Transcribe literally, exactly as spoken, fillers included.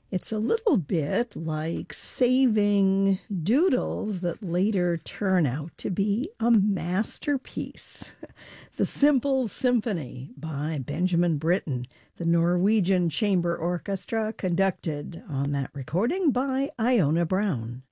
It's a little bit like saving doodles that later turn out to be a masterpiece. The Simple Symphony by Benjamin Britten, the Norwegian Chamber Orchestra, conducted on that recording by Iona Brown.